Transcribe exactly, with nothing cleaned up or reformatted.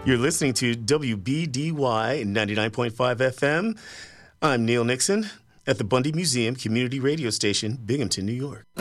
You're listening to W B D Y ninety-nine point five F M. I'm Neil Nixon at the Bundy Museum Community Radio Station, Binghamton, New York.